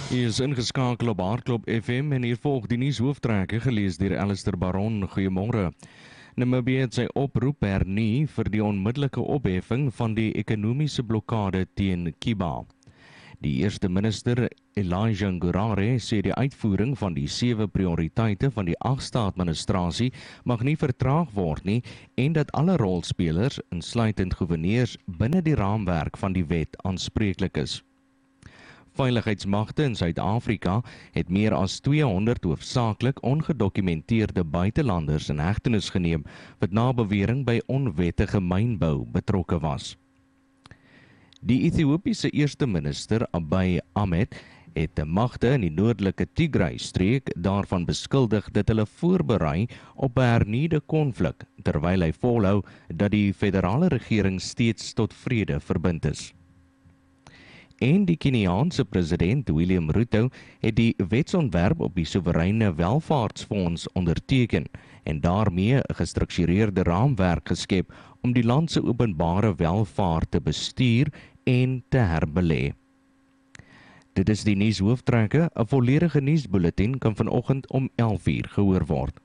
Hy is ingeskakel op Hardklop FM en hier volg die nuushooftrekke gelees deur Alistair Baron. Goeiemôre. Namibië het sy oproep hernie vir die onmiddellike opheffing van die ekonomiese blokkade teen Kiba. Die eerste minister Elijah Ngurare sê die uitvoering van die 7 prioriteite van die 8-staat-administrasie mag nie vertraag word nie en dat alle rolspelers, insluitend goewerneurs, binne die raamwerk van die wet aanspreeklik is. Veiligheidsmagte in Suid-Afrika het meer as 200 hoofsaaklik ongedokumenteerde buitelanders in hegtenis geneem wat na bewering by onwettige mynbou betrokke was. Die Ethiopiese eerste minister Abiy Ahmed het die magte in die noordelike Tigray-streek daarvan beskuldig dat hulle voorberei op 'n hernieude konflik, terwyl hy volhou dat die federale regering steeds tot vrede verbind is. En die Keniaanse president William Ruto het die wetsontwerp op die soewereine welvaartsfonds onderteken en daarmee 'n gestruktureerde raamwerk geskep om die land se openbare welvaart te bestuur en te herbelê. Dit is die nuushooftrekke. 'n volledige nuusbulletin kan vanoggend om 11:00 gehoor word.